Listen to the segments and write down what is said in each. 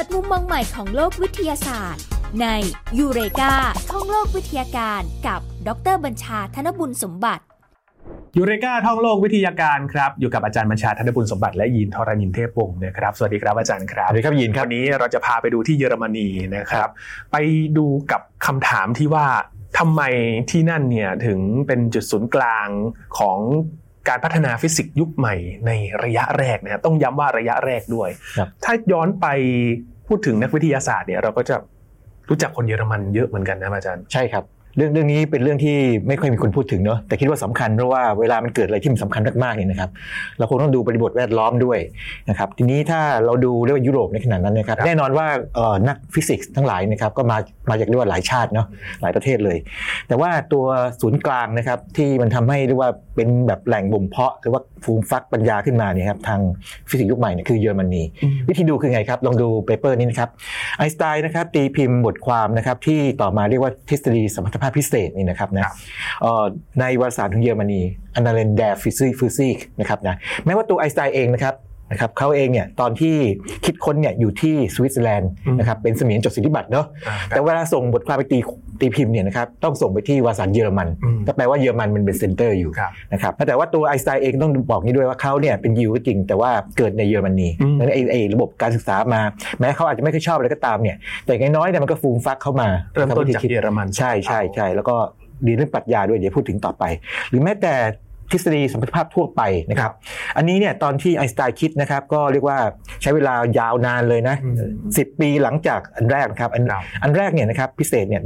ดมุมมองใหม่ของโลกวิทยาศาสตร์ในยูเรกาท่องโลกวิทยาการกับดร.บัญชา ธนบุญสมบัติยูเรกาท่องโลกวิทยาการครับอยู่กับอาจารย์บัญชา ธนบุญสมบัติและยีน ธรณินทร์เทพวงศ์นะครับสวัสดีครับอาจารย์ครับสวัสดีครับยีนครับวันนี้เราจะพาไปดูที่เยอรมนีนะครับไปดูกับคำถามที่ว่าทำไมที่นั่นเนี่ยถึงเป็นจุดศูนย์กลางของการพัฒนาฟิสิกส์ยุคใหม่ในระยะแรกนะครับต้องย้ำว่าระยะแรกด้วยถ้าย้อนไปพูดถึงนักวิทยาศาสตร์เนี่ยเราก็จะรู้จักคนเยอรมันเยอะเหมือนกันนะอาจารย์ใช่ครับเรื่องนี้เป็นเรื่องที่ไม่ค่อยมีคนพูดถึงเนาะแต่คิดว่าสำคัญเพราะว่าเวลามันเกิดอะไรที่มันสำคัญมากๆเนี่ยนะครับเราคงต้องดูบริบทแวดล้อมด้วยนะครับทีนี้ถ้าเราดูเรียกว่ายุโรปในขณะนั้นนะครับแน่นอนว่านักฟิสิกส์ทั้งหลายนะครับก็มาจากเรียกว่าหลายชาติเนาะหลายประเทศเลยแต่ว่าตัวศูนย์กลางนะครับที่มันทำให้เรียกว่าเป็นแบบแหล่งบ่มเพาะหรือว่าฟูมฟักปัญญาขึ้นมาเนี่ยครับทางฟิสิกส์ยุคใหม่เนี่ยคือเยอรมนีวิธีดูคือไงครับลองดูเปเปอร์นี้นะครับไอน์สไตน์นะครับตีพิมพ์บทความนะครับที่ต่อมาเรียกว่าทฤษฎีสมรรถภาพพิเศษนี่นะครับนะในวารสารของเยอรมนี Annalen der Physik นะครับนะแม้ว่าตัวไอน์สไตน์เองนะครับเขาเองเนี่ยตอนที่คิดค้นเนี่ยอยู่ที่สวิตเซอร์แลนด์นะครับเป็นเสมียนจดสิทธิบัตรเนาะแต่เวลาส่งบทความไปตีพิมพ์เนี่ยนะครับต้องส่งไปที่วารสารเยอรมันก็แปลว่าเยอรมันมันเป็นเซ็นเตอร์อยู่นะครับแต่ว่าตัวไอน์สไตน์เองต้องบอกนี้ด้วยว่าเขาเนี่ยเป็นยิวก็จริงแต่ว่าเกิดในเยอรมนีดังนั้นไอ้ระบบการศึกษามาแม้เขาอาจจะไม่ค่อยชอบอะไรก็ตามเนี่ยแต่อย่างน้อยเนี่ยมันก็ฟูมฟักเข้ามาเริ่มต้นจากเยอรมันใช่แล้วก็เรียนเรื่องปรัชญาด้วยเดี๋ยวพูดถึงต่อไปหรือแม้แต่ทฤษฎีสมรรถภาพทั่วไปนะครับอันนี้เนี่ยตอนที่ไอน์สไตน์คิดนะครับก็เรียกว่าใช้เวลายาวนานเลยนะ10 ปีหลังจากอันแรกนะครับอันแรกเนี่ยนะครับพิเศษเนี่ย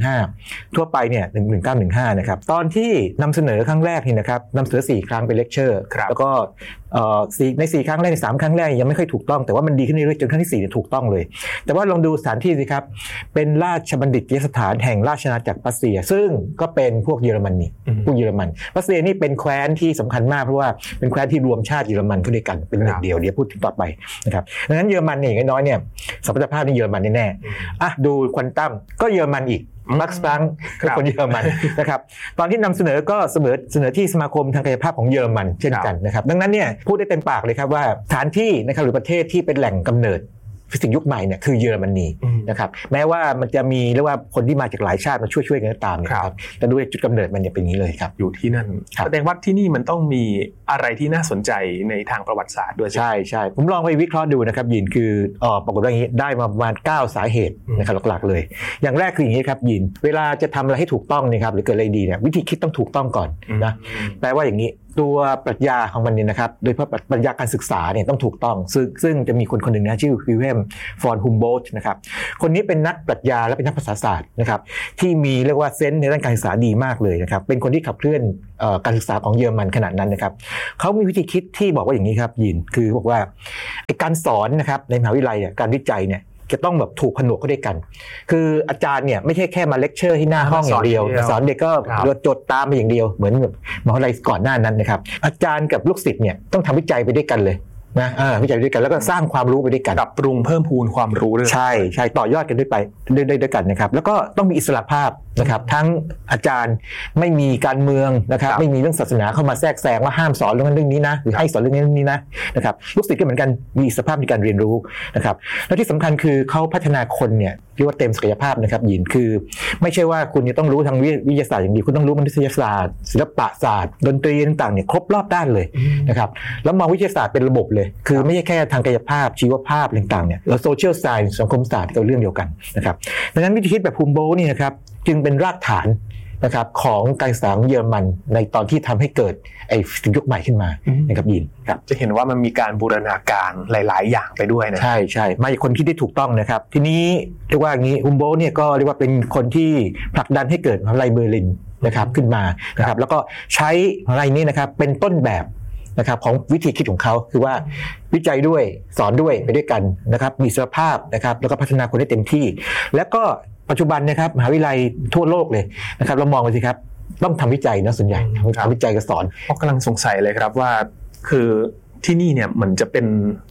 1905ทั่วไปเนี่ย1915นะครับตอนที่นำเสนอครั้งแรกนี่นะครับนำเสนอ4ครั้งเป็นเลคเชอร์แล้วก็ใน4ครั้งแรกใน3ครั้งแรกยังไม่ค่อยถูกต้องแต่ว่ามันดีขึ้นเรื่อยๆจนครั้งที่4เนี่ยถูกต้องเลยแต่ว่าลองดูสถานที่สิครับเป็นราชบัณฑิตยสถานแห่งราชอาณาจักรรัสเซียซึ่งก็เป็นพวกเยอรมันนี่พวกเยอรมันรัสเซียนี่เป็นแคว้นที่สำคัญมากเพราะว่าเป็นแคว้นที่รวมชาติเยอรมันเข้าด้วยกันเป็นหนึ่งเดียวเดี๋ยวพูดถึงต่อไปนะครับดังนั้นเยอรมันเนี่ยอย่างน้อยเนี่ยสมรรถภาพนี่เยอรมันแน่ๆดูควอนตัมก็เยอรมันอีกมักซ์ พลังก์เป็นคนเยอรมันนะครับตอนที่นำเสนอก็เสนอที่สมาคมทางกายภาพของเยอรมันเช่นกันนะครับดังนั้นเนี่ยพูดได้เต็มปากเลยครับว่าสถานที่นะครับหรือประเทศที่เป็นแหล่งกำเนิดฟิสิกส์ยุคใหม่เนี่ยคือเยอรมนีนะครับแม้ว่ามันจะมีเรียกว่าคนที่มาจากหลายชาติมาช่วยกันก็ตามนะครับแต่ด้วยจุดกำเนิดมันเนี่ยเป็นอย่างนี้เลยครับอยู่ที่นั่นแสดงว่าที่นี่มันต้องมีอะไรที่น่าสนใจในทางประวัติศาสตร์ด้วยใช่ผมลองไปวิเคราะห์ดูนะครับยินคือปรากฏว่าอย่างนี้ได้มาประมาณ9สาเหตุนะครับหลักๆเลยอย่างแรกคืออย่างนี้ครับยินเวลาจะทำอะไรให้ถูกต้องนะครับหรือเกิดอะไรดีเนี่ยวิธีคิดต้องถูกต้องก่อนนะแปลว่าอย่างนี้ตัวปรัชญาของมันเนี่ยนะครับโดยเฉพาะปรัชญาการศึกษาเนี่ยต้องถูกต้องซึ่งจะมีคนหนึ่งนะชื่อวิลเฮมฟอนฮุมโบลต์นะครับคนนี้เป็นนักปรัชญาและเป็นนักภาษาศาสตร์นะครับที่มีเรียกว่าเซนส์ในด้านการศึกษาดีมากเลยนะครับเป็นคนที่ขับเคลื่อนการศึกษาของเยอรมันขนาดนั้นนะครับเขามีวิธีคิดที่บอกว่าอย่างนี้ครับยินคือบอกว่าการสอนนะครับในมหาวิทยาลัยการวิจัยเนี่ยจะต้องแบบถูกผนวกเข้าด้วยกันคืออาจารย์เนี่ยไม่ใช่แค่มาเลคเชอร์ที่หน้าห้องอย่างเดียวสอนเด็กก็จดตามไปอย่างเดียวเหมือนมหาวิทยาลัยก่อนหน้านั้นนะครับอาจารย์กับลูกศิษย์เนี่ยต้องทำวิจัยไปด้วยกันเลยนะวิจัยด้วยกันแล้วก็สร้างความรู้ไปด้วยกันปรับปรุงเพิ่มพูนความรู้ด้วยใช่ต่อยอดกันด้วยกันนะครับแล้วก็ต้องมีอิสระภาพนะครับทั้งอาจารย์ไม่มีการเมืองนะครับไม่มีเรื่องศาสนาเข้ามาแทรกแซงว่าห้ามสอนเรื่องนี้นะหรือให้สอนเรื่องนี้นะครับลูกศิษย์ก็เหมือนกันมีอิสรภาพในการเรียนรู้นะครับและที่สำคัญคือเขาพัฒนาคนเนี่ยเรียกว่าเต็มศักยภาพนะครับยินคือไม่ใช่ว่าคุณจะต้องรู้ทางวิทยาศาสตร์อย่างเดียวคุณต้องรู้มนุษยศาสตร์ศิลปศาสตร์ดนตรีต่างๆเนี่ยครบรอบด้านเลยนะครับแล้วมองวิทยาศาสตร์เป็นระบบเลยคือไม่ใช่แค่ทางกายภาพชีวภาพต่างๆเนี่ยแล้วโซเชียลไซน์สังคมศาสตร์ก็เรื่องเดียวกันนะครับดังนั้นวิธีคิดแบบฮุมโบลต์นี่นะครับจึงเป็นรากฐานนะครับของการศึกษาของเยอรมันในตอนที่ทำให้เกิดไอ้ยุคใหม่ขึ้นมานะครับยินครับจะเห็นว่ามันมีการบูรณาการหลายๆอย่างไปด้วยนะใช่มาจากคนคิดได้ถูกต้องนะครับทีนี้เรียกว่าอย่างนี้ฮุมโบลต์เนี่ยก็เรียกว่าเป็นคนที่ผลักดันให้เกิดมหาวิทยาลัยเบอร์ลินนะครับขึ้นมานะครับแล้วก็ใช้มหาวิทยาลัยนี้นะครับเป็นต้นแบบนะครับของวิธีคิดของเขาคือว่าวิจัยด้วยสอนด้วยไปด้วยกันนะครับมีอิสรภาพนะครับแล้วก็พัฒนาคนได้เต็มที่แล้วก็ปัจจุบันนะครับมหาวิทยาลัยทั่วโลกเลยนะครับเรามองไปสิครับต้องทำวิจัยนะส่วนใหญ่ทำวิจัยกับสอนเพราะกำลังสงสัยเลยครับว่าคือที่นี่เนี่ยเหมือนจะเป็น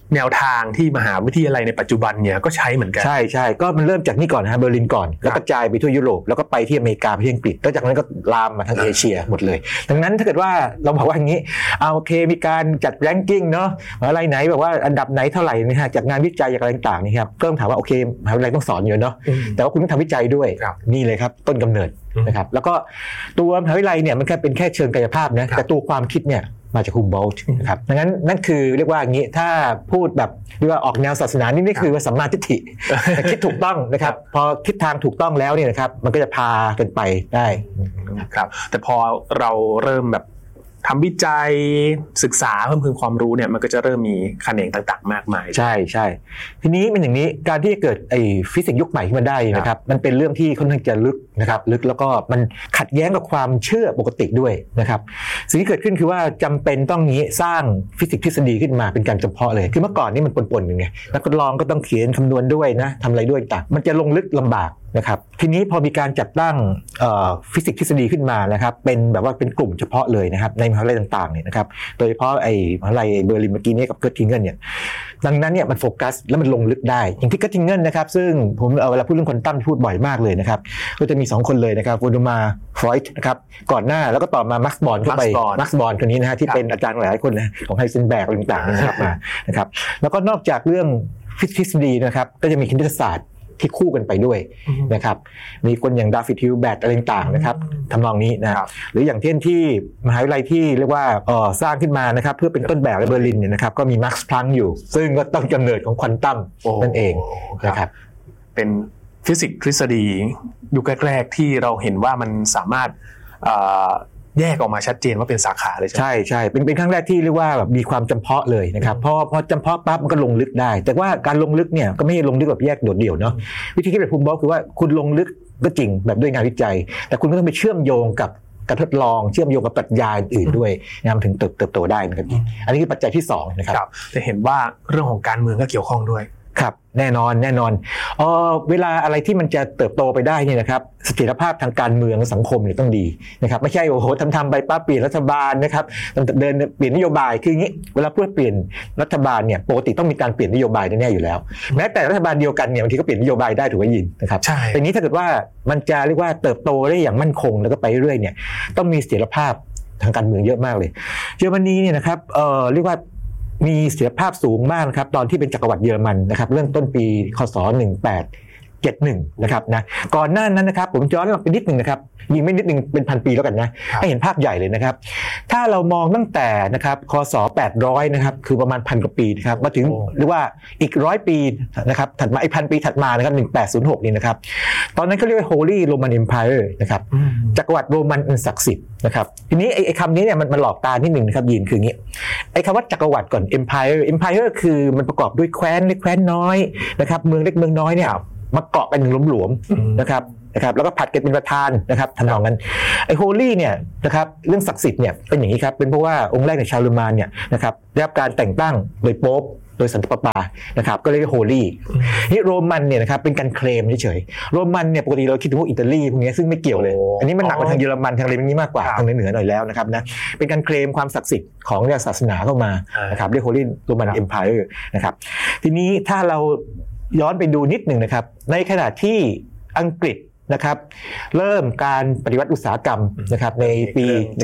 แนวทางที่มหาวิทยาลัยในปัจจุบันเนี่ยก็ใช้เหมือนกันใช่ก็มันเริ่มจากนี่ก่อนนะฮะเบอร์ลินก่อนแล้วกระจายไปทั่วยุโรปแล้วก็ไปที่อเมริกาไปที่อังกฤษแล้วจากนั้นก็ลามมาทางเอเชียหมดเลยดังนั้นถ้าเกิดว่าเราบอกว่าอย่างนี้โอเคมีการจัดแรงกิ้งเนาะอะไรไหนแบบว่าอันดับไหนเท่าไหร่นะฮะจากงานวิจัยจากอะไรต่างๆนี่ครับก็ต้องถามว่าโอเคมหาวิทยาลัยต้องสอนอยู่เนาะแต่ว่าคุณต้องทำวิจัยด้วยนี่เลยครับต้นกำเนิดนะครับแล้วก็ตัวมหาวิทยาลัยเนี่ยมันเป็นแค่เชิงกายภาพนะแต่ตัวความคิดเนี่ยมาจากฮูมโบลต์นะครับดังนั้นนั่นคือเรียกว่าอย่างนี้ถ้าพูดแบบเรียกว่าออกแนวศาสนานี่คือว่าสัมมาทิฏฐิคิดถูกต้องนะครับพอทิศทางถูกต้องแล้วเนี่ยนะครับมันก็จะพากันไปได้ครับแต่พอเราเริ่มแบบทำวิจัยศึกษาเพิ่มความรู้เนี่ยมันก็จะเริ่มมีแขนงต่างๆมากมายใช่ทีนี้เป็นอย่างนี้การที่จะเกิดไอ้ฟิสิกส์ยุคใหม่ขึ้นมาได้นะครับมันเป็นเรื่องที่ค่อนข้างจะลึกนะครับลึกแล้วก็มันขัดแย้งกับความเชื่อปกติด้วยนะครับสิ่งที่เกิดขึ้นคือว่าจำเป็นต้องนี้สร้างฟิสิกส์ทฤษฎีขึ้นมาเป็นการจำเพาะเลยคือเมื่อก่อนนี่มันปนๆอย่างไงนักทดลองก็ต้องเขียนคำนวณด้วยนะทำอะไรด้วยต่างมันจะลงลึกลำบากนะครับทีนี้พอมีการจัดตั้งฟิสิกส์ทฤษฎีขึ้นมานะครับเป็นแบบว่าเป็นกลุ่มเฉพาะเลยนะครับในมหาวิทยาลัยต่างๆเนี่ยนะครับโดยเฉพาะไอ้มหาวิทยาลัยเบอร์ลินเมื่อกี้นี้กับเกิร์ทิงเกิลเนี่ยดังนั้นเนี่ยมันโฟกัสแล้วมันลงลึกได้อย่างที่เกิร์ทิงเกิลนะครับซึ่งผมเวลาพูดเรื่องควอนตัมพูดบ่อยมากเลยนะครับก็จะมี2คนเลยนะครับวอลเดอมาฟรอยด์นะครับก่อนหน้าแล้วก็ต่อมามักซ์บอร์นเข้าไปมักซ์บอร์นคนนี้นะฮะที่เป็นอาจารย์หลายคนนะของไฮเซนเบิร์กอะไรต่างๆนะครับมานะครับแล้วก็นอกจากเรื่องฟิสิกส์ทฤษฎีนะครับก็จะมีคณิตศาสตร์ที่คู่กันไปด้วยนะครับมีคนอย่างดาฟิดฮิลแบตอะไรต่างๆนะครับทำนองนี้นะครับหรืออย่างเช่นที่มหาวิทยาลัยที่เรียกว่าสร้างขึ้นมานะครับเพื่อเป็นต้นแบบในเบอร์ลินเนี่ยนะครับก็มีแม็กซ์พลังก์อยู่ซึ่งก็ต้นกำเนิดของควอนตัมนั่นเองนะครับเป็นฟิสิกส์ทฤษฎียุคแรกๆที่เราเห็นว่ามันสามารถแยกออกมาชัดเจนว่าเป็นสาขาเลยใช่เป็นครั้งแรกที่เรียกว่าแบบมีความจำเพาะเลยนะครับพอจำเพาะปั๊บมันก็ลงลึกได้แต่ว่าการลงลึกเนี่ยก็ไม่ใช่ลงลึกแบบแยกโดดเดี่ยวเนาะวิธีคิดแบบภูมิบล็อกคือว่าคุณลงลึกก็จริงแบบด้วยงานวิจัยแต่คุณก็ต้องไปเชื่อมโยงกับการทดลองเชื่อมโยงกับปรัชญาอื่นด้วยนะถึงเติบโตได้นะครับอันนี้คือปัจจัยที่2นะครับจะเห็นว่าเรื่องของการเมืองก็เกี่ยวข้องด้วยครับแน่นอนเวลาอะไรที่มันจะเติบโตไปได้เนี่ยนะครับเสถียรภาพทางการเมืองสังคมเนี่ยต้องดีนะครับไม่ใช่โอ้โหทำไปปั๊บเปลี่ยนรัฐบาลนะครับเดินเปลี่ยนนโยบายคืออย่างนี้เวลาพูดเปลี่ยนรัฐบาลเนี่ยปกติต้องมีการเปลี่ยนนโยบายแน่ๆอยู่แล้วแม้แต่รัฐบาลเดียวกันเนี่ยบางทีก็เปลี่ยนนโยบายได้ถูกไหมยินนะครับใช่แต่นี้ถ้าเกิดว่ามันจะเรียกว่าเติบโตได้อย่างมั่นคงแล้วก็ไปเรื่อยเนี่ยต้องมีเสถียรภาพทางการเมืองเยอะมากเลยเยอรมนีเนี่ยนะครับเรียกว่ามีเสถียรภาพสูงมากนะครับตอนที่เป็นจักรวรรดิเยอรมันนะครับเริ่มต้นปีคศ1871นะครับนะก่อนหน้านั้นนะครับผมย้อนหลังไปนิดนึงนะครับยิ่งไม่นิดนึงเป็นพันปีแล้วกันนะให้เห็นภาพใหญ่เลยนะครับถ้าเรามองตั้งแต่นะครับคศ800นะครับคือประมาณ1,000 กว่าปีนะครับมาถึงหรือว่าอีก100 ปีนะครับถัดมา1,000 ปีถัดมานะครับ1806นี่นะครับตอนนั้นเขาเรียกว่า Holy Roman Empire นะครับจักรวรรดิโรมันอันศักดิ์สิทธิ์นะครับทีนี้ไอ้คำนี้เนี่ยมันหลอกตานิดนึงนะครับยินคืออย่างนี้ไอ้คำว่าจักรวรรดิก่อน Empire คือมันประกอบด้วยแคว้นเล็กแคว้นน้อยนะครับเมืองเล็กเมืองน้อยเนี่ยมาเกาะกันอย่างหลวมๆนะครับแล้วก็ผัดกันเป็นประธานนะครับทำนองนั้นไอ้โฮลี่เนี่ยนะครับเรื่องศักดิ์สิทธิ์เนี่ยเป็นอย่างนี้ครับเป็นเพราะว่าองค์แรกในชาวโรมันเนี่ยนะครับได้รับการแต่งตั้งโดยโป๊ปโดยสันตะปาปานะครับก็เรียกว่าโฮลี่นี่โรมันเนี่ยนะครับเป็นการเคลมเฉยๆโรมันเนี่ยปกติเราคิดถึงพวกอิตาลีพวกนี้ซึ่งไม่เกี่ยวเลยอันนี้มันหนักกว่าทางเยอรมันทางอะไรนี้มากกว่าทางเหนือหน่อยแล้วนะครับนะเป็นการเคลมความศักดิ์สิทธิ์ของศาสนาเข้ามานะครับเรียกโฮลี่โรมันเอ็มไพร์นะครับทีนี้ถ้าเราย้อนไปดูนิดหนึ่งนะครับในขณะที่อังกฤษนะครับเริ่มการปฏิวัติอุตสาหกรรมนะครับในปี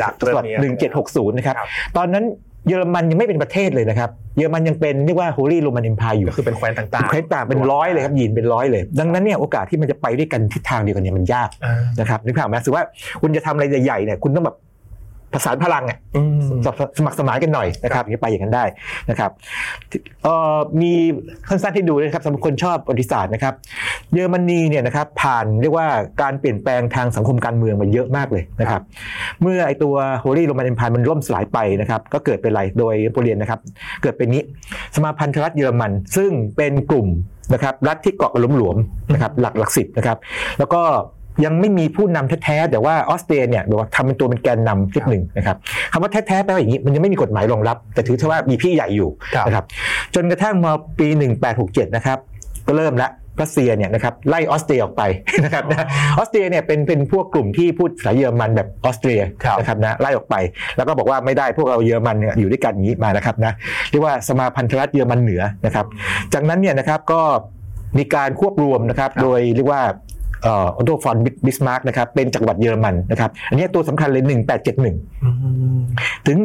1760นะครับตอนนั้นเยอรมันยังไม่เป็นประเทศเลยนะครับเยอรมันยังเป็นเรียกว่า Holy Roman Empire อยู่ก็คือเป็นแคว้นต่างๆแคว้นต่างเป็น100เลยครับยินเป็น100เลยดังนั้นเนี่ยโอกาสที่มันจะไปด้วยกันทิศทางเดียวกันเนี่ยมันยากนะครับนึกภาพไหมคือว่าคุณจะทำอะไรใหญ่ๆเนี่ยคุณต้องแบบผสานพลังสมัครสมานกันหน่อยนะครับอย่างนี้ไปอย่างนั้นได้นะครับมีสั้นๆที่ดูนะครับสำหรับคนชอบประวัติศาสตร์นะครับเยอรมนีเนี่ยนะครับผ่านเรียกว่าการเปลี่ยนแปลงทางสังคมการเมืองมาเยอะมากเลยนะครับเมื่อไอตัว Holy Roman Empire มันล่มสลายไปนะครับก็เกิดเป็นอะไรโดยนโปเลียนนะครับเกิดเป็นนี้สมาพันธรัฐเยอรมันซึ่งเป็นกลุ่มนะครับรัฐที่เกาะหลวมๆนะครับหลักสิบนะครับแล้วก็ยังไม่มีผู้นำแท้ๆแต่ว่าออสเตรียเนี่ยแบบว่าทำเป็นตัวเป็นแกนนำที่หนึ่งนะครับคำว่าแท้ๆแปลว่าอย่างนี้มันยังไม่มีกฎหมายรองรับแต่ถือว่ามีพี่ใหญ่อยู่นะครับจนกระทั่งมาปี1867นะครับก็เริ่มละรัสเซียเนี่ยนะครับไล่ออสเตรียออกไปนะครับนะออสเตรียเนี่ยเป็นพวกกลุ่มที่พูดภาษาเยอรมันแบบออสเตรียนะครับนะไล่ออกไปแล้วก็บอกว่าไม่ได้พวกเราเยอรมันเนี่ยอยู่ด้วยกันอย่างนี้มานะครับนะเรียกว่าสมาพันธรัฐเยอรมันเหนือนะครับจากนั้นเนี่ยนะครับก็มีการควบรวมนะครับโดยเรียกว่าออโตฟอนบิสมาร์กนะครับเป็นจักรวรรดิเยอรมันนะครับอันนี้ตัวสำคัญเลย1871ถึง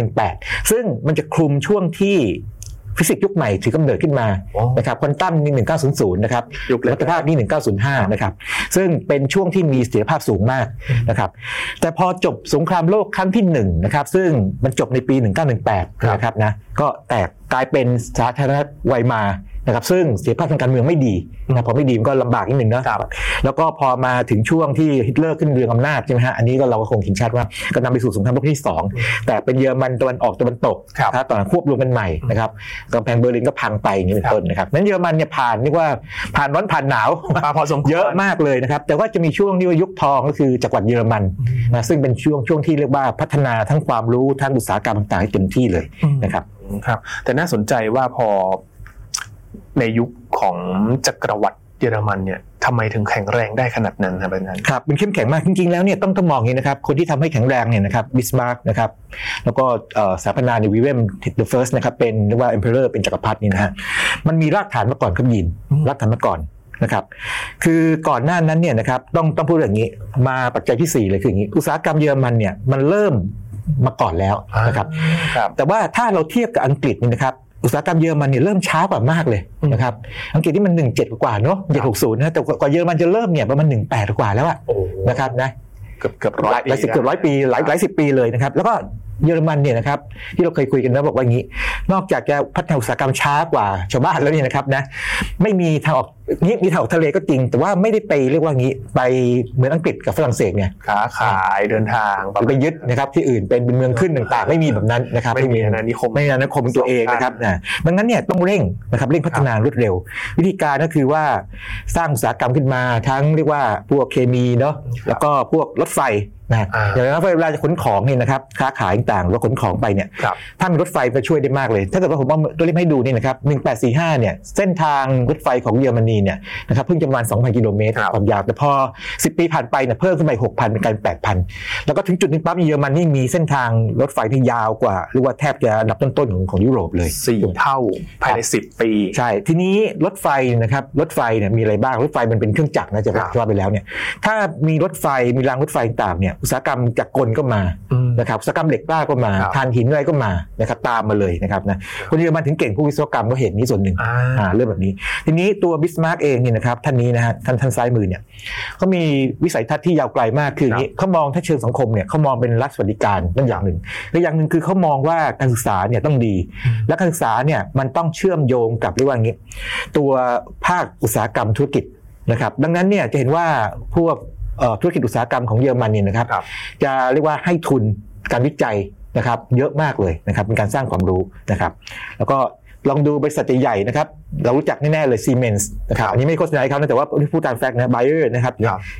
1918ซึ่งมันจะคลุมช่วงที่ฟิสิกส์ยุคใหม่ถือกำเนิดขึ้นมานะครับควอนตัมนี่1900นะครับวัตภาพนี่1905นะครับซึ่งเป็นช่วงที่มีเสถียรภาพสูงมากนะครับแต่พอจบสงครามโลกครั้งที่1นะครับซึ่งมันจบในปี1918นะครับนะก็แตกกลายเป็นสาธารณรัฐไวมานะครับซึ่งเสถียรภาพทางการเมืองไม่ดีนะพอไม่ดีมันก็ลำบากนิดนึงนะแล้วก็พอมาถึงช่วงที่ฮิตเลอร์ขึ้นเรืองอำนาจใช่ไหมฮะอันนี้ก็เราก็คงเห็นชัดว่าก็นำไปสู่สงครามโลกที่2แต่เป็นเยอรมันตะวันออกตะวันตกนะครับตอนควบรวมกันใหม่นะครับกำแพงเบอร์ลินก็พังไปอย่างนี้เป็นต้นนะครับนั้นเยอรมันเนี่ยผ่านเรียกว่าผ่านร้อนผ่านหนาวพอสมควรเยอะมากเลยนะครับแต่ว่าจะมีช่วงที่ว่ายุคทองก็คือจักรวรรดิเยอรมันนะซึ่งเป็นช่วงที่เรียกว่าพัฒนาทั้งความรู้ทั้งอุตสาหกรรมต่างๆให้เต็มที่เลยนะครับครับแต่น่าสนใจว่าพอในยุคของจักรวรรดิเยอรมันเนี่ยทำไมถึงแข็งแรงได้ขนาดนั้นครับอาจารย์ครับเป็นเข้มแข็งมากจริงๆแล้วเนี่ยต้องมองอย่างนี้นะครับคนที่ทำให้แข็งแรงเนี่ยนะครับบิสมาร์กนะครับแล้วก็สถาปนาในวิลเลียมเดอะเฟิร์สนะครับเป็นเรียกว่า emperor เป็นจักรพรรดินี่นะฮะมันมีรากฐานมาก่อนครับยินรากฐานมาก่อนนะครับคือก่อนหน้านั้นเนี่ยนะครับต้องพูดอย่างนี้มาปัจจัยที่4เลยคืออย่างนี้อุตสาหกรรมเยอรมันเนี่ยมันเริ่มมาก่อนแล้วนะครับแต่ว่าถ้าเราเทียบกับอังกฤษนี่นะครับอุตสาหกรรมเยอรมันเนี่ยเริ่มช้ากว่ามากเลยนะครับอังกฤษที่มัน17กว่าเนาะ760นะแต่กว่าเยอรมันจะเริ่มเนี่ยประมาณ18กว่าแล้วอะนะครับนะเกือบ100 ปีหลาย10ปีเลยนะครับแล้วก็เยอรมันเนี่ยนะครับที่เราเคยคุยกันนะบอกว่าอย่างนี้นอกจากจะพัฒนาอุตสาหกรรมช้ากว่าชาวบ้านแล้วเนี่ยนะครับนะไม่มีทางออกนี่มีทางออกทะเลก็จริงแต่ว่าไม่ได้ไปเรียกว่างี้ไปเหมือนอังกฤษกับฝรั่งเศสเนี่ยค้าขายเดินทางไปยึดนะครับที่อื่นเป็นเมืองขึ้นต่างๆไม่มีแบบนั้นนะครับไม่มีอาณานิคมเป็นตัวเองนะครับดังนั้นเนี่ยต้องเร่งนะครับเร่งพัฒนารวดเร็ววิธีการก็คือว่าสร้างอุตสาหกรรมขึ้นมาทั้งเรียกว่าพวกเคมีเนาะแล้วก็พวกรถไฟนะอย่างนั้นเวลาจะขนของเนี่ยนะครับค้าขายต่างๆหรือว่าขนของไปเนี่ยถ้ามีรถไฟก็ช่วยได้มากเลยถ้าเกิดว่าผมเอาตัวเลขให้ดูนี่นะครับ1845เนี่ยเส้นทางรถไฟของเยอรมนีเนี่ยนะครับเพิ่งจะประมาณ 2,000 กิโลเมตรความยาวแต่พอ10ปีผ่านไปเนี่ยเพิ่มขึ้นไป 6,000 เป็นการ 8,000 แล้วก็ถึงจุดนึงปั๊บเยอรมันนี่มีเส้นทางรถไฟที่ยาวกว่าเรียกว่าแทบจะอันดับต้นๆของยุโรปเลย 4เท่าภายใน10ปีใช่ทีนี้รถไฟนะครับรถไฟเนี่ยมีอะไรบ้างรถไฟมันเป็นเครื่องจักรนะจะว่าไปแล้วเนี่ยถ้ามีรถไฟมีรางรถไฟต่างๆเนี่ยอุตสาหกรรมจักรกลก็มานะครับอุตสาหกรรมเหล็กกล้าก็มาถ่านหินอะไรก็มานะครับตามมาเลยนะครับนะคนเยอรมันถึงเก่งพวกวิศวกรรมก็เห็นนี้ส่วนหนึ่งเรื่องแบบนี้ทีนี้ตัวบิสมาร์กเองเนี่ยนะครับท่านนี้นะฮะท่านซ้ายมือเนี่ยเขามีวิสัยทัศน์ที่ยาวไกลมากคืออย่างนี้เขามองถ้าเชิงสังคมเนี่ยเขามองเป็นรัฐสวัสดิการนั่นอย่างหนึ่งและอย่างหนึ่งคือเขามองว่าการศึกษาเนี่ยต้องดีและการศึกษาเนี่ยมันต้องเชื่อมโยงกับเรียกว่าอย่างนี้ตัวภาคอุตสาหกรรมธุรกิจนะครับดังนั้นเนี่ยจะเห็นว่าพวกธุรกิจอุตสาหกรรมของเยอรมันเนี่ยนะครับจะเรียกว่าให้ทุนการวิจัยนะครับเยอะมากเลยนะครับเป็นการสร้างความรู้นะครับแล้วก็ลองดูบริษัทใหญ่ๆนะครับเรารู้จักแน่ๆเลย Siemens นะครับอันนี้ไม่โฆษณาให้เขานะแต่ว่าพูดตามแฟกต์นะ Bayer นะครับ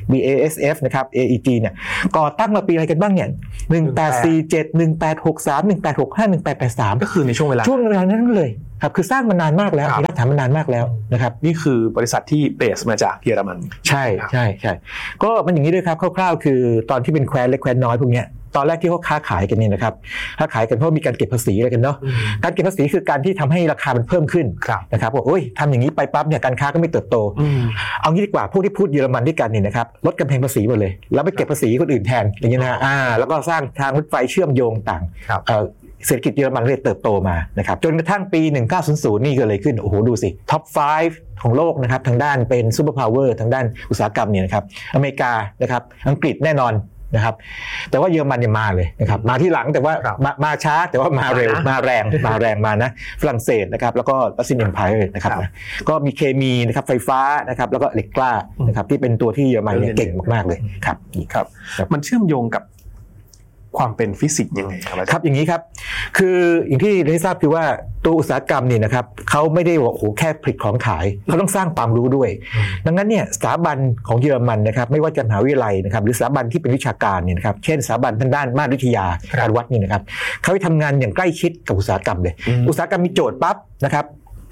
BASF นะครับ AEG เนี่ยก่อตั้งมาปีอะไรกันบ้างเนี่ย1847 1863 1865 1883 ก็คือในช่วงเวลานั้นเลยครับคือสร้างมานานมากแล้วมีรากฐานมานานมากแล้วนะครับนี่คือบริษัทที่เบสมาจากเยอรมันใช่ก็มันอย่างนี้ด้วยครับคร่าวๆคือตอนที่เป็นแคว้นเล็กแคว้นน้อยพวกเนี้ยตอนแรกที่เขาค้าขายกันเนี่ยนะครับค้าขายกันเพราะมีการเก็บภาษีอะไรกันเนาะการเก็บภาษีคือการที่ทำให้ราคามันเพิ่มขึ้นนะครับบอกโอ้ยทำอย่างนี้ไปปั๊บเนี่ยการค้าก็ไม่เติบโตเอางี้ดีกว่าพวกที่พูดเยอรมันด้วยกันเนี่ยนะครับลดกำแพงภาษีหมดเลยแล้วไปเก็บภาษีคนอื่นแทนอย่างเงี้ยนะแล้วก็สร้างทางรถไฟเชื่อมโยงต่างเศรษฐกิจเยอรมันเลยเติบโตมานะครับจนกระทั่งปี1900นี่ก็เลยขึ้นโอ้โหดูสิท็อป5ของโลกนะครับทางด้านเป็นซูเปอร์พาวเวอร์ทางด้านอุตสาหกรรมเนี่ยนะครับอเมริกานะครับอังกฤษแน่นอนนะครับแต่ว่าเยอรมันเนี่ยมาเลยนะครับมาที่หลังแต่ว่ามาช้าแต่ว่ามาเร็วมาแรงมานะฝรั่งเศสนะครับแล้วก็รัสเซียเอ็มไพร์นะครับก็มีเคมีนะครับไฟฟ้านะครับแล้วก็เหล็กกล้านะครับที่เป็นตัวที่เยอรมันเนี่ยเก่งมากๆเลยครับมันเชื่อมโยงกับความเป็นฟิสิกส์ยังไงครับอย่างนี้ครับคืออย่างที่ได้ทราบคือว่าตัวอุตสาหกรรมเนี่ยนะครับเขาไม่ได้ว่าโอ้โหแค่ผลิตของขายเขาต้องสร้างความรู้ด้วยดังนั้นเนี่ยสถาบันของเยอรมันนะครับไม่ว่าจะมหาวิทยาลัยนะครับหรือสถาบันที่เป็นวิชาการเนี่ยนะครับเช่นสถาบันทางด้านมาตรวิทยาการวัดนี่นะครับเขาทำงานอย่างใกล้ชิดกับอุตสาหกรรมเลยอุตสาหกรรมมีโจทย์ปั๊บนะครับ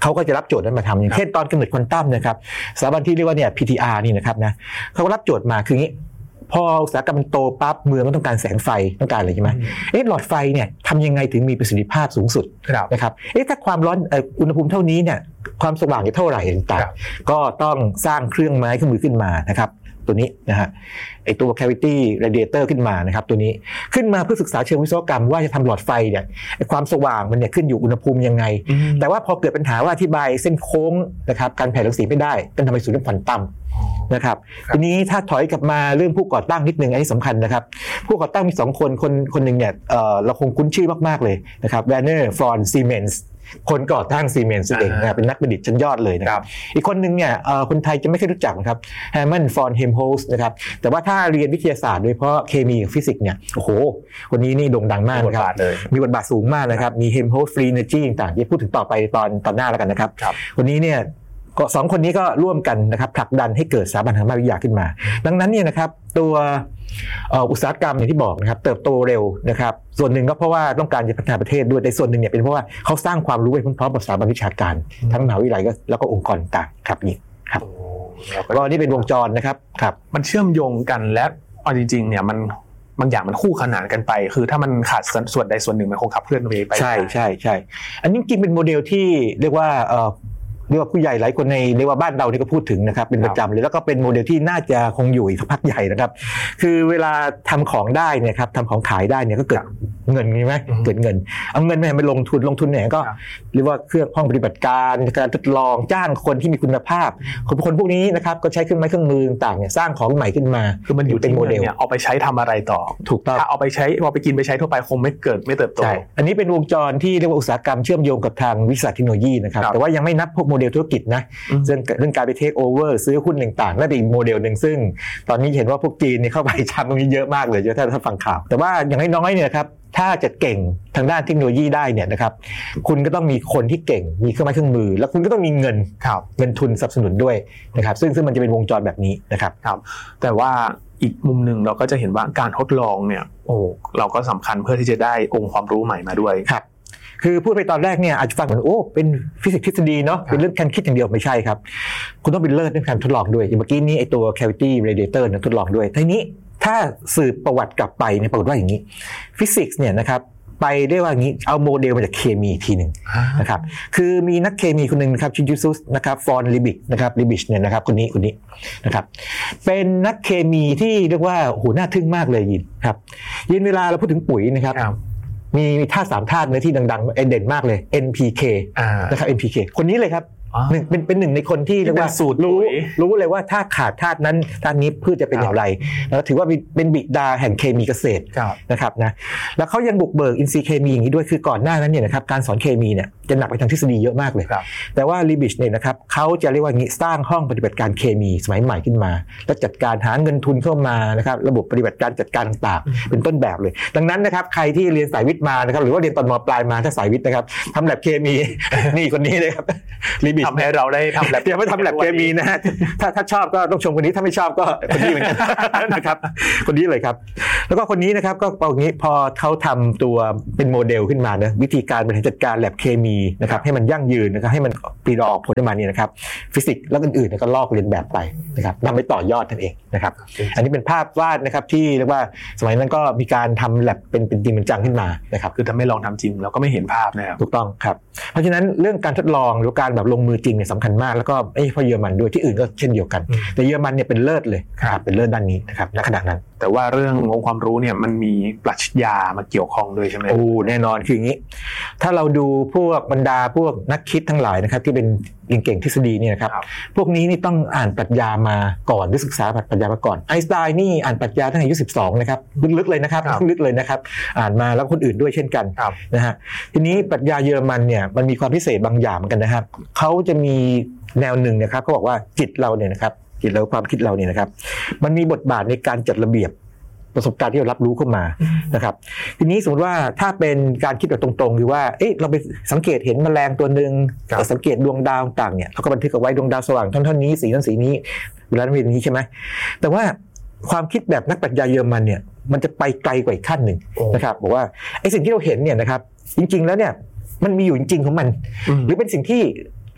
เขาก็จะรับโจทย์นั้นมาทำอย่างเช่นตอนกำเนิดควอนตัมนะครับสถาบันที่เรียกว่าเนี่ย PTR นี่นะครับนะเขารับโจทย์มาคืองี้พออุตสาหกรรมมันโตปั๊บเมืองก็ต้องการแสงไฟต้องการอะไรใช่ไหมหลอดไฟเนี่ยทำยังไงถึงมีประสิทธิภาพสูงสุดนะครับถ้าความร้อนอุณหภูมิเท่านี้เนี่ยความสว่างจะเท่าไหร่ต่างๆก็ต้องสร้างเครื่องมือขึ้นมานะครับตัวนี้นะฮะไอตัว cavity radiator ขึ้นมานะครับตัวนี้ขึ้นมาเพื่อศึกษาเชิงวิศวกรรมว่าจะทำหลอดไฟเนี่ยความสว่างมันเนี่ยขึ้นอยู่อุณหภูมิยังไงแต่ว่าพอเกิดปัญหาว่าอธิบายเส้นโค้งนะครับการแผ่รังสีไม่ได้ก็ทำให้สูญควอนตัมนะครับทีนี้ถ้าถอยกลับมาเรื่องผู้ก่อตั้งนิดนึงอันนี้สำคัญนะครับผู้ก่อตั้งมี2คนหนึ่งเนี่ยเราคงคุ้นชื่อมากๆเลยนะครับแวนเนอร์ฟอนซีเมนส์คนก่อตั้งซีเมนส์เองนะเป็นนักประดิษฐ์ชั้นยอดเลยนะครับอีกคนหนึ่งเนี่ยคนไทยจะไม่ค่อยรู้จักนะครับแฮมมันฟอนเฮมโฮสนะครับแต่ว่าถ้าเรียนวิทยาศาสตร์โดยเฉพาะเคมีกับฟิสิกส์เนี่ยโอ้โหคนนี้นี่โด่งดังมากนะครับมีบทบาทสูงมากนะครับมีเฮมโฮสฟรีเนอร์จีต่างๆที่พูดถึงต่อไปตอนหน้าแล้วกันนะครับคนนี้เนี่ยก็2คนนี้ก็ร่วมกันนะครับผลักดันให้เกิดสถาบันทางวิทยาขึ้นมาดังนั้นเนี่ยนะครับตัวอุตสาหกรรมอย่างที่บอกนะครับเติบโตเร็วนะครับส่วนหนึ่งก็เพราะว่าต้องการจะพัฒนาประเทศด้วยแต่ส่วนหนึ่งเนี่ยเป็นเพราะว่าเขาสร้างความรู้ไปพร้อมๆกับสถาบันวิชาการทั้งมหาวิทยาลัยแล้วก็องค์กรต่างครับนี่ครับก็นี่เป็นวงจรนะครับครับมันเชื่อมโยงกันและเอาจริงๆเนี่ยมันบางอย่างมันคู่ขนานกันไปคือถ้ามันขาดส่วนใดส่วนหนึ่งมันคงขับเคลื่อนไปใช่อันนี้จริงเป็นโมเดลที่เรียกว่าผู้ใหญ่หลายคนในเรียกว่าบ้านเรานี่ก็พูดถึงนะครับเป็นประจำเลยแล้วก็เป็นโมเดลที่น่าจะคงอยู่อีกสักพักใหญ่นะครับคือเวลาทำของได้เนี่ยครับทำของขายได้เนี่ยก็เกิดเงินใช่ไหมเกิดเงินเอาเงินไปลงทุนเนี่ยก็เรียกว่าเครื่องห้องปฏิบัติการการทดลองจ้างคนที่มีคุณภาพคนพวกนี้นะครับก็ใช้เครื่องมือต่างๆเนี่ยสร้างของใหม่ขึ้นมาคือมันอยู่เป็นโมเดลเนี่ยเอาไปใช้ทำอะไรต่อถูกต้องถ้าเอาไปกินไปใช้ทั่วไปคงไม่เติบโตอันนี้เป็นวงจรที่เรียกว่าอุตสาหกรรมเชื่อมโยงกับทางวิทยาศาสตร์เทคโนโลยีนะครับแต่ว่ายังไม่นับพวกโมเดลธุรกิจนะเรื่องการไปเทคโอเวอร์ซื้อหุ้นต่างๆนั่นเป็นอีกโมเดลหนึ่งซึ่งตอนนี้เห็นว่าพวกจีนเนี่ยเข้าไปทำตรงนี้เยอะมากเลยถ้าฟังข่าวแต่ว่าอย่างน้อยๆเนี่ยครับถ้าจะเก่งทางด้านเทคโนโลยีได้เนี่ยนะครับคุณก็ต้องมีคนที่เก่งมีเครื่องมือแล้วคุณก็ต้องมีเงินทุนสนับสนุนด้วยนะครับซึ่งมันจะเป็นวงจรแบบนี้นะครับแต่ว่าอีกมุมหนึ่งเราก็จะเห็นว่าการทดลองเนี่ยเราก็สำคัญเพื่อที่จะได้องค์ความรู้ใหม่มาด้วยครับคือพูดไปตอนแรกเนี่ยอาจจะฟังเหมือนเป็นฟิสิกส์ทฤษฎีเนาะเป็นเรื่องการคิดอย่างเดียวไม่ใช่ครับคุณต้องเป็นเลิศเรื่องการทดลองด้วยอย่างเมื่อกี้นี้ไอตัว cavity radiator เนี่ยทดลองด้วยทีนี้ถ้าสืบประวัติกลับไปเนี่ยปรากฏว่าอย่างนี้ฟิสิกส์เนี่ยนะครับไปได้ว่าอย่างนี้เอาโมเดลมาจากเคมีทีนึงนะครับคือมีนักเคมีคนนึงครับชื่อซุสนะครับฟอนลิบิชนะครับลิบิชเนี่ยนะครับคนนี้นะครับเป็นนักเคมีที่เรียกว่าโอ้โหน่าทึ่งมากเลยยินครับยินเวลาเราพูดถึงปุ๋ยนะครับมีธาตุ3ธาตุที่ดังๆเด่นมากเลย NPK นะครับ NPK คนนี้เลยครับเป็นหนึ่งในคนที่เรียกว่ารู้เลยว่าถ้าขาดธาตุนั้นธาตุนี้พืชจะเป็นอย่างไรแล้วถือว่าเป็นบิดาแห่งเคมีเกษตรนะครับนะแล้วเขายังบุกเบิกอินทรีย์เคมีอย่างนี้ด้วยคือก่อนหน้านั้นเนี่ยนะครับการสอนเคมีเนี่ยจะหนักไปทางทฤษฎีเยอะมากเลยแต่ว่าลิบิชเนี่ยนะครับเขาจะเรียกว่างี้สร้างห้องปฏิบัติการเคมีสมัยใหม่ขึ้นมาแล้วจัดการหาเงินทุนเข้ามานะครับระบบปฏิบัติการจัดการต่างๆเป็นต้นแบบเลยดังนั้นนะครับใครที่เรียนสายวิทย์มานะครับหรือว่าเรียนตอนม.ปลายมาถ้าสายวิทย์นะครับทำแลบเคมีนี่คนนี้เลยครับลิบิชทำให้เราได้ทำแลบอย่าไม่ทำแลบเคมีนะฮะถ้าชอบก็ต้องชมคนนี้ถ้าไม่ชอบก็คนนี้เหมือนกันนะครับคนนี้เลยครับแล้วก็คนนี้นะครับก็เอาอย่างนี้พอเขาทำตัวเป็นโมเดลขึ้นมานะวิธีการบริหารจัดการแลบเคมีนะครับให้มันยั่งยืนนะครับให้มันปีออกผลออกมาเนี่ยนะครับฟิสิกส์แล้วอื่นๆก็ลอกเลียนแบบไปนะครับนำไปต่อยอดนั่นเองนะครับอันนี้เป็นภาพวาดนะครับที่เรียกว่าสมัยนั้นก็มีการทำแลบเป็นจริงเป็นจังขึ้นมานะครับคือถ้าไม่ลองทำจริงเราก็ไม่เห็นภาพนะครับถูกต้องครับเพราะฉะนั้นเรื่องการทดลองหรือการแบบลงมือจริงเนี่ยสำคัญมากแล้วก็ไม่เฉพาะเยอรมันด้วยที่อื่นก็เช่นเดียวกันแต่เยอรมันเนี่ยเป็นเลิศเลยครับเป็นเลิศด้านนี้นะครับณขณะนั้นแต่ว่าเรื่ององค์ความรู้เนี่ยมันมีปรัชญามาเกี่ยวข้องด้วยใช่ไหมแน่นอนคืออย่างนี้ถ้าเราดูพวกบรรดาพวกนักคิดทั้งหลายนะครับที่เป็นเก่งทฤษฎีเนี่ยนะครับพวกนี้นี่ต้องอ่านปรัชญามาก่อนหรือศึกษาปรัชญามาก่อนไอน์สไตน์นี่อ่านปรัชญาตั้งแต่อายุ12นะครับลึกๆเลยนะครับลึกเลยนะครับอ่านมาแล้วคนอื่นด้วยเช่นกันนะฮะทีนี้ปรัชญาเยอรมันเนี่ยมันมีความพิเศษบางอย่างเหมือนกันนะครับเขาจะมีแนวหนึ่งนะครับเขาบอกว่าจิตเราเนี่ยนะครับจิตเราความคิดเราเนี่ยนะครับมันมีบทบาทในการจัดระเบียบประสบการณ์ที่เรารับรู้เข้ามานะครับทีนี้สมมติว่าถ้าเป็นการคิดแบบตรงๆคือว่าเราไปสังเกตเห็นแมลงตัวนึงสังเกตดวงดาวต่างเนี่ยเราก็บันทึกเอาไว้ดวงดาวสว่างเท่านี้สีนั้นสีนี้เวลานั้นเป็นอย่างนี้ใช่ไหมแต่ว่าความคิดแบบนักปรัชญาเยอรมันเนี่ยมันจะไปไกลกว่าอีกขั้นหนึ่งนะครับบอกว่าไอ้สิ่งที่เราเห็นเนี่ยนะครับจริงๆแล้วเนี่ยมันมีอยู่จริงๆของมันหรือเป็นสิ่งที่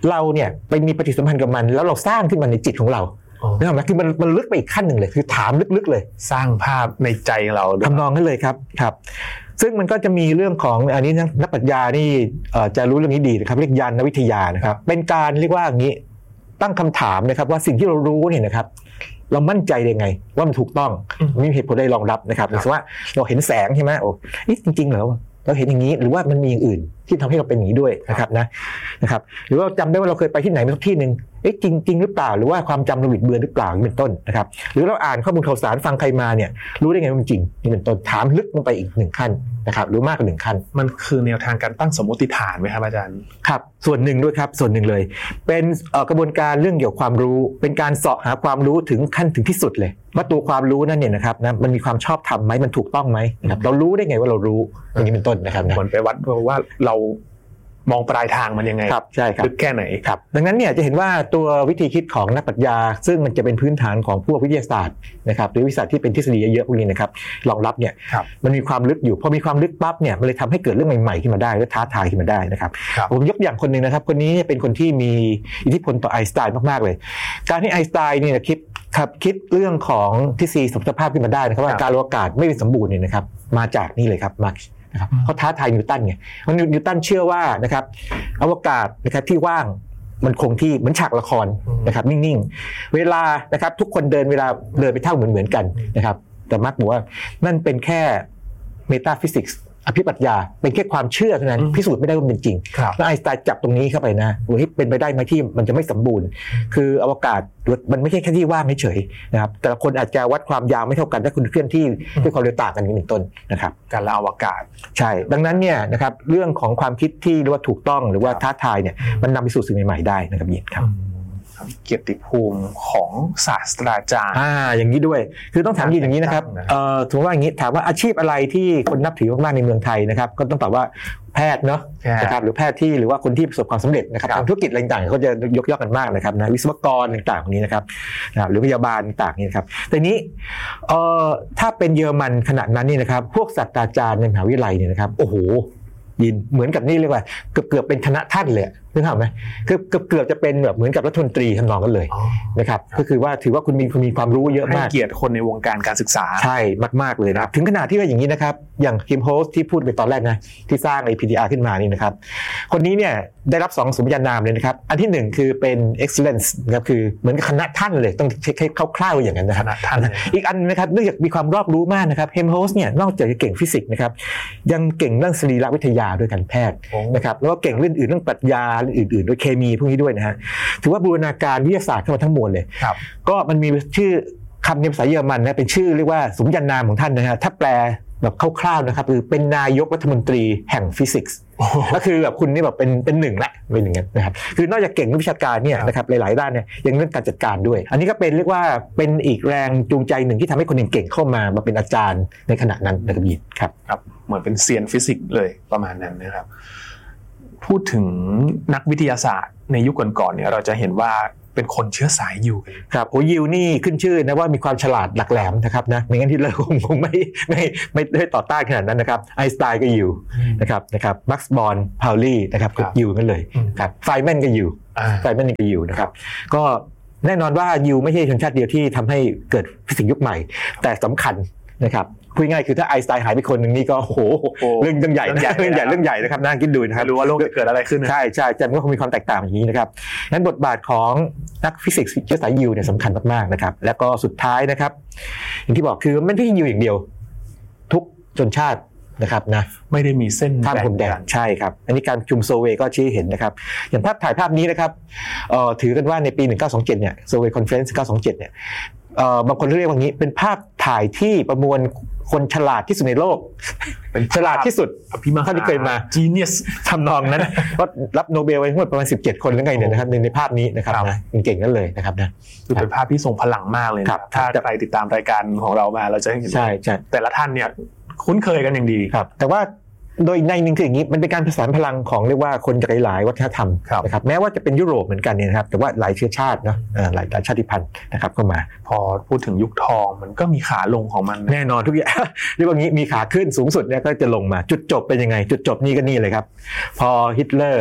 เราเนี่ยไปมีปฏิสัมพันธ์กับมันแล้วเราสร้างขึ้นมาในจิตของเราเนี่ยนะคือมันลึกไปอีกขั้นหนึ่งเลยคือถามลึกๆเลยสร้างภาพในใจเราทำนองนั้นเลยครับซึ่งมันก็จะมีเรื่องของอันนี้นักปรัชญานี่จะรู้เรื่องนี้ดีนะครับเรียกญาณวิทยานะครับเป็นการเรียกว่าอย่างนี้ตั้งคำถามนะครับว่าสิ่งที่เรารู้เนี่ยนะครับเรามั่นใจได้ไงว่ามันถูกต้องมีเหตุผลใดรองรับนะครับหรือว่าเราเห็นแสงใช่ไหมโอ้จริงๆเหรอเราเห็นอย่างนี้หรือว่ามันมีอย่างอื่นที่ทำให้เราเป็นอย่างนี้ด้วยนะครับหรือว่าจำได้ว่าเราเคยไปที่ไหนสักที่นึงจริงหรือเปล่าหรือว่าความจำเราบิดเบือนหรือเปล่านี่เป็นต้นนะครับหรือเราอ่านข้อมูลข่าวสารฟังใครมาเนี่ยรู้ได้ไงว่ามันจริงนี่เป็นต้นถามลึกลงไปอีก1ขั้นนะครับหรือมากกว่า1ขั้นมันคือแนวทางการตั้งสมมติฐานไหมครับอาจารย์ครับส่วนหนึ่งด้วยครับส่วนหนึ่งเลยเป็นกระบวนการเรื่องเกี่ยวกับความรู้เป็นการเสาะหาความรู้ถึงขั้นถึงที่สุดเลยว่าตัวความรู้นั่นเนี่ยนะครับนะมันมีความชอบธรรมไหมมันถูกต้องไหมนะครับเรารู้ได้ไงว่าเรารู้อย่างนี้เป็นต้นนะครับเหมือนไปวัดว่าเรามองปลายทางมันยังไงครับใช่ครับลึกแค่ไหนครับดังนั้นเนี่ยจะเห็นว่าตัววิธีคิดของนักปรัชญาซึ่งมันจะเป็นพื้นฐานของพวกวิทยาศาสตร์นะครับหรือวิทยาศาสตร์ที่เป็นทฤษฎีเยอะๆพวกนี้นะครับรองรับเนี่ยมันมีความลึกอยู่พอมีความลึกปั๊บเนี่ยมันเลยทำให้เกิดเรื่องใหม่ๆขึ้นมาได้และท้าทายขึ้นมาได้นะครับผมยกอย่างคนนึงนะครับคนนี้เป็นคนที่มีอิทธิพลต่อไอน์สไตน์มากๆเลยการที่ไอน์สไตน์เนี่ยคิดเรื่องของทฤษฎีสมรรถภาพขึ้นมาได้นะครับว่าการอวกาศไม่เป็นสมบูรณ์เนี่ยนะครับมาจากนี่เลยครับเขาท้าทายนิวตันไงเพราะนิวตันเชื่อว่านะครับอวกาศนะครับที่ว่างมันคงที่เหมือนฉากละครนะครับนิ่งๆเวลานะครับทุกคนเดินเวลาเดินไปเท่าเหมือนกันนะครับแต่มาร์กบอกว่านั่นเป็นแค่เมตาฟิสิกส์อภิปรัชญาเป็นแค่ความเชื่อเท่านั้นพิสูจน์ไม่ได้ว่าเป็นจริงแล้วไอน์สไตน์จับตรงนี้เข้าไปนะว่าเป็นไปได้ไหมที่มันจะไม่สมบูรณ์คืออวกาศมันไม่ใช่แค่ที่ว่างเฉยๆนะครับแต่ละคนอาจจะวัดความยาวไม่เท่ากันถ้าคุณเคลื่อนที่ด้วยความเร็วต่างกันนี้เป็นต้นนะครับการละอวกาศใช่ดังนั้นเนี่ยนะครับเรื่องของความคิดที่เรียกว่าถูกต้องหรือว่าท้าทายเนี่ยมันนำไปสู่สิ่งใหม่ๆได้นะครับยินครับเกียรติภูมิของศาสตราจารย์อย่างนี้ด้วยคือต้องถามยินอย่างนี้นะครับถือว่าอย่างนี้ถามว่าอาชีพอะไรที่คนนับถือมากๆในเมืองไทยนะครับก็ต้องตอบว่าแพทย์เนาะนะครับหรือแพทย์ที่หรือว่าคนที่ประสบความสำเร็จนะครับทางธุรกิจอะไรต่างๆเขาจะยกย่องกันมากนะครับนะวิศวกรต่างๆนี้นะครับหรือพยาบาลต่างๆนี่นะครับแต่นี้ถ้าเป็นเยอรมันขณะนั้นนี่นะครับพวกศาสตราจารย์ในมหาวิทยาลัยเนี่ยนะครับโอ้โหยินเหมือนกับนี่เรียกว่าเกือบเป็นคณะท่านเลยนึกออกไหมคือเกือบจะเป็นแบบเหมือนกับรัฐมนตรีทำนองกันเลยนะครับก็คือว่าถือว่าคุณมีความรู้เยอะมากให้เกียรติคนในวงการการศึกษาใช่มากๆเลยนะถึงขนาดที่ว่าอย่างนี้นะครับอย่างคิมโฮสที่พูดไปตอนแรกนะที่สร้างไอ้ PDR ขึ้นมานี่นะครับคนนี้เนี่ยได้รับ2สมญานามเลยนะครับอันที่1คือเป็น excellence นะครับคือเหมือนกับคณะท่านเลยต้องเช็คให้คร่าวๆอย่างนั้นนะครับอีกอันนะครับเนื่องจากมีความรอบรู้มากนะครับคิมโฮสเนี่ยนอกจากจะเก่งฟิสิกส์นะครับยังเก่งเรื่องสรีรวิทยาด้วยการแพทย์นะครับแล้วก็เก่งเรื่องอื่นเรื่องปรัชญาอื่นๆด้วยเคมีพวกนี้ด้วยนะฮะถือว่าบูรณาการวิทยาศาสตร์เข้ามาทั้งมวลเลยก็มันมีชื่อคำในภาษาเยอรมันนะเป็นชื่อเรียกว่าสมญานามของท่านนะฮะถ้าแปลแบบคร่าวๆนะครับคือเป็นนายกรัฐมนตรีแห่งฟิสิกส์ก็คือแบบคุณนี่แบบเป็นหนึ่งละเป็นอย่างนั้นนะครับคือนอกจากเก่งวิชาการเนี่ยนะครับหลายๆด้านเนี่ยยังเรื่องการจัดการด้วยอันนี้ก็เป็นเรียกว่าเป็นอีกแรงจูงใจหนึ่งที่ทำให้คนเก่งเข้ามาเป็นอาจารย์ในขณะนั้นนะครับยินครับเหมือนเป็นเซียนฟิสิกส์เลยประมาณนั้นนะครับพูดถึงนักวิทยาศาสตร์ในยุคก่อนๆเนี่ยเราจะเห็นว่าเป็นคนเชื้อสายยิวกันครับโอ้ยิวนี่ขึ้นชื่อนะว่ามีความฉลาดหลักแหลมนะครับนะไม่งั้นที่เราคงไม่ได้ต่อต้านขนาดนั้นนะครับไอน์สไตน์ก็ยิวนะครับมักซ์บอร์นพาวลีนะครับก็ยิวกันเลยครับไฟแมนก็ยิวก็ยิวนะครับก็แน่นอนว่ายิวไม่ใช่ชนชาติเดียวที่ทำให้เกิดฟิสิกส์ยุคใหม่แต่สำคัญนะครับพูดง่ายคือถ้าไอน์สไตน์หายไปคนนึงนี่ก็โหเรื่องใหญ่นะครับน่าคิดดูนะครับรู้ว่าโลกจะเกิดอะไรขึ้นใช่แต่มันก็คงมีความแตกต่างอย่างนี้นะครับงั้นบทบาทของนักฟิสิกส์เชื้อสายยิวเนี่ยสำคัญมากๆนะครับแล้วก็สุดท้ายนะครับอย่างที่บอกคือไม่ได้ยิวอย่างเดียวทุกชนชาตินะครับนะไม่ได้มีเส้นข้ามพรมแดนใช่ครับอันนี้การประชุมโซเวก็ชี้เห็นนะครับอย่างภาพถ่ายภาพนี้นะครับถือกันว่าในปี1927เนี่ยโซเวคอนเฟอเรนซ์1927เนี่ยบางคนเรียกว่างี้เป็นภาพถ่ายที่ประมวลคนฉลาดที่สุดในโลกเป็นฉลาดที่สุดเท่าที่เคยมา Genius ทำนองนั้นก็รับโนเบลไว้ทั้งหมดประมาณ17คนหรือไงเนี่ยนะครับในภาพนี้นะครับนะเก่งๆนั่นเลยนะครับนะคือเป็นภาพที่ทรงพลังมากเลยถ้าใครติดตามรายการของเรามาเราจะเห็นแต่ละท่านเนี่ยคุ้นเคยกันอย่างดีครับแต่ว่าโดยในหนึ่งคืออย่างนี้มันเป็นการผสานพลังของเรียกว่าคนจากหลายวัฒนธรรมนะครับแม้ว่าจะเป็นยุโรปเหมือนกันเนี่ยนะครับแต่ว่าหลายเชื้อชาติเนาะหลายชาติพันธุ์นะครับเข้ามาพอพูดถึงยุคทองมันก็มีขาลงของมันแน่นอนทุกอย่างเรียกว่างี้มีขาขึ้นสูงสุดเนี่ยก็จะลงมาจุดจบเป็นยังไงจุดจบนี่ก็นี่เลยครับพอฮิตเลอร์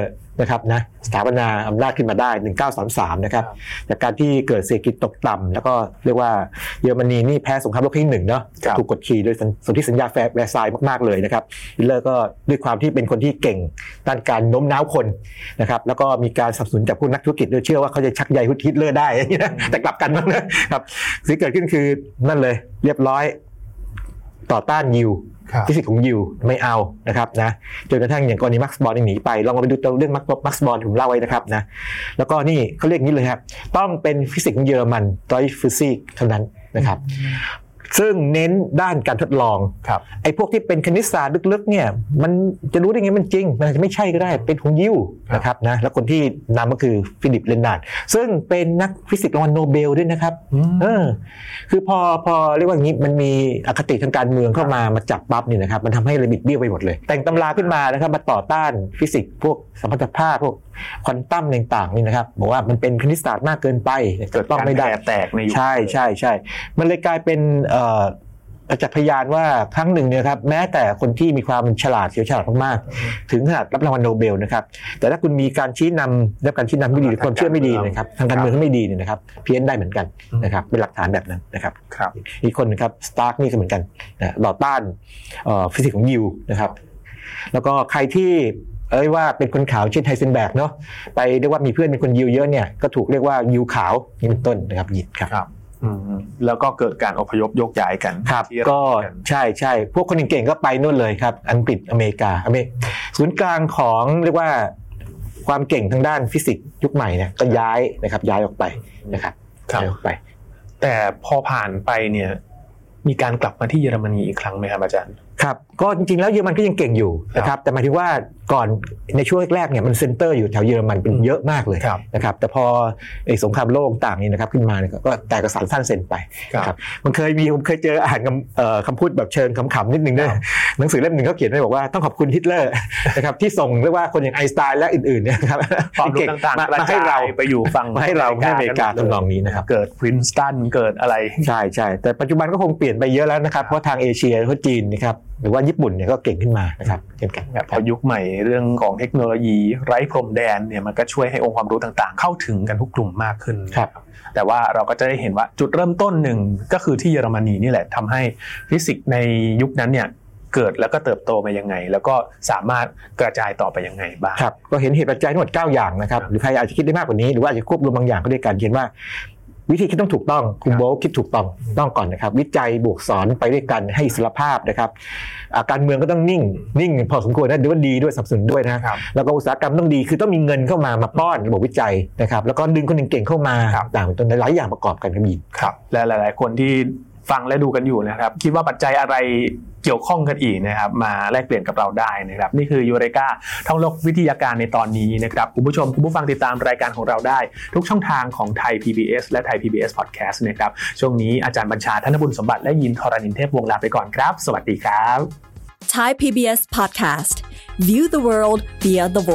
นะครับนะสถาปนาอำนาจขึ้นมาได้1933นะครับจากการที่เกิดเศรษฐกิจตกต่ำแล้วก็เรียกว่าเยอรมนีนี่แพ้สงครามโลกครั้งที่1เนาะถูกกดขี่โดยสนธิสัญญาแวร์ซายน์มากๆเลยนะครับฮิตเลอร์ก็ด้วยความที่เป็นคนที่เก่งด้านการโน้มน้าวคนนะครับแล้วก็มีการสนับสนุนจากพวกนักธุรกิจโดยเชื่อว่าเขาจะชักใยฮิตเลอร์ได้นะแต่กลับกันบ้างนะครับสิ่งที่เกิดขึ้นคือนั่นเลยเรียบร้อยต่อต้านยิวฟิสิกส์ของยิวไม่เอานะครับนะจนกระทั่งอย่างกรณีมาร์กซ์บอร์นหนีไปลองมาดูเรื่องมาร์กซ์บอร์นผมเล่าไว้นะครับนะแล้วก็นี่เขาเรียกนี้เลยครับต้องเป็นฟิสิกส์ของเยอรมันดอยฟิสิกส์เท่านั้นนะครับซึ่งเน้นด้านการทดลองไอ้พวกที่เป็นคณิตศาสตร์ลึกๆเนี่ยมันจะรู้ได้ไงมันจริงมันอาจจะไม่ใช่ก็ได้เป็นของยิวนะครับนะแล้วคนที่นำก็คือฟิลิปเลนนาร์ดซึ่งเป็นนักฟิสิกส์รางวัลโนเบลด้วยนะครับคือพอเรียกว่าอย่างนี้มันมีอคติทางการเมืองเข้ามาจับปั๊บนี่นะครับมันทำให้ระบิดเบี้ยวไปหมดเลยแต่งตำราขึ้นมานะครับมาต่อต้านฟิสิกส์พวกสัมพัทธภาพพวกควอนตัมต่างๆนี่นะครับบอกว่ามันเป็นคณิตศาสตร์มากเกินไปเกิดต้องไม่ได้แตกในยุคใช่มันเลยกลายเป็นอาจารย์พยานว่าครั้งหนึ่งเนี่ยครับแม้แต่คนที่มีความฉลาดเฉียวฉลาดมากๆถึงขนาดรับรางวัลโนเบลนะครับแต่ถ้าคุณมีการชี้นำและการชี้นำไม่ดีหรือความเชื่อไม่ดีนะครับทางการเมืองไม่ดีเนี่ยนะครับเพี้ยนได้เหมือนกันนะครับเป็นหลักฐานแบบนั้นนะครับอีกคนนึงครับสตาร์กนี่ก็เหมือนกันต่อต้านฟิสิกส์ของยิวนะครับแล้วก็ใครที่ว่าเป็นคนขาวเช่นไฮเซนเบิร์กเนาะไปเรียกว่ามีเพื่อนเป็นคนยิวเยอะเนี่ยก็ถูกเรียกว่ายิวขาวนี่เป็นต้นนะครับยิดครับแล้วก็เกิดการอพยพยกย้ายกันครับก็ใช่พวกคนเก่งๆก็ไปนู่นเลยครับอังกฤษอเมริกาศูนย์กลางของเรียกว่าความเก่งทางด้านฟิสิกส์ยุคใหม่เนี่ยก็ย้ายออกไปนะครับย้ายออกไปแต่พอผ่านไปเนี่ยมีการกลับมาที่เยอรมนีอีกครั้งไหมครับอาจารย์ครับก็จริงๆแล้วเยอรมันก็ยังเก่งอยู่นะครับแต่หมายถึงว่าก่อนในช่วงแรกๆเนี่ยมันเซ็นเตอร์อยู่แถวเยอรมันเป็นเยอะมากเลยนะครับแต่พอสงครามโลกต่างนี่นะครับขึ้นมาก็แตกกระสานสั้นเซ็นไปครับผมเคยเจออ่านคำพูดแบบเชิงขำๆนิดนึงด้วยหนังสือเล่มหนึ่งเขาเขียนไว้บอกว่าต้องขอบคุณฮิตเลอร์นะครับที่ส่งเรียกว่าคนอย่างไอน์สไตน์และอื่นๆเนี่ยครับความรู้ต่างๆมาให้เราไปอยู่ฝั่งให้เราให้อเมริกาทำนองนี้นะครับเกิดพรินสตันเกิดอะไรใช่แต่ปัจจุบันก็คงเปลี่ยนไปเยอะแล้วนะครับเพราะทางเอเชียเขาจีนนะครับหรือว่าญี่ปุ่นเนี่ยก็เก่งขึ้นมานะครับเช่นกันพอยุคใหม่เรื่องของเทคโนโลยีไร้พรมแดนเนี่ยมันก็ช่วยให้องค์ความรู้ต่างๆเข้าถึงกันทุกกลุ่มมากขึ้นแต่ว่าเราก็จะได้เห็นว่าจุดเริ่มต้นหนึ่งก็คือที่เยอรมนีนี่แหละทำให้ฟิสิกส์ในยุคนั้นเนี่ยเกิดแล้วก็เติบโตมายังไงแล้วก็สามารถกระจายต่อไปยังไงบ้างครับก็เห็นเหตุปัจจัยทั้งหมด9อย่างนะครับหรือใครอาจจะคิดได้มากกว่านี้หรือว่าอาจจะควบรวมบางอย่างก็ด้วยกันเห็นว่าวิธีคิดต้องถูกต้องคุณโบคิดถูกต้องก่อนนะครับวิจัยบวกสอนไปด้วยกันให้อิสรภาพนะครับการเมืองก็ต้องนิ่งพอสมควรนะด้วยดีด้วยสนับสนุนด้วยนะครับแล้วก็อุตสาหกรรมต้องดีคือต้องมีเงินเข้ามาป้อนระบบวิจัยนะครับแล้วก็ดึงคนเก่งๆเข้ามาต่างๆเป็นต้นหลายอย่างประกอบกันครับครับและหลายๆคนที่ฟังและดูกันอยู่นะครับคิดว่าปัจจัยอะไรเกี่ยวข้องกันอีกนะครับมาแลกเปลี่ยนกับเราได้นะครับนี่คือยูเรกาท่องโลกวิทยาการในตอนนี้นะครับคุณผู้ชมคุณผู้ฟังติดตามรายการของเราได้ทุกช่องทางของไทย PBS และไทย PBS Podcast นะครับช่วงนี้อาจารย์บัญชาธนบุญสมบัติและยินทรณินเทพวงศ์ลาไปก่อนครับสวัสดีครับ Thai PBS Podcast View the world via the voice